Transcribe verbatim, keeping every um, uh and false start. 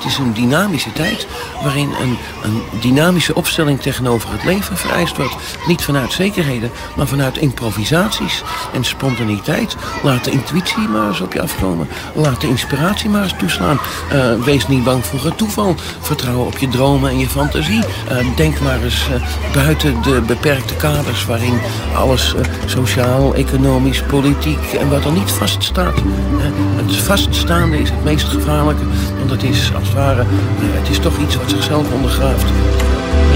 Het is een dynamische tijd waarin een, een dynamische opstelling tegenover het leven vereist wordt. Niet vanuit zekerheden, maar vanuit improvisaties en spontaniteit. Laat de intuïtie maar eens op je afkomen. Laat de inspiratie maar eens toeslaan. Uh, wees niet bang voor het toeval. Vertrouw op je dromen en je fantasie. Uh, denk maar eens uh, buiten de beperkte kaders waarin alles uh, sociaal, economisch, politiek en wat er niet vaststaat. Uh, het vaststaande is het meest gevaarlijke, want het is als het ware, uh, het is toch iets wat zichzelf ondergraaft.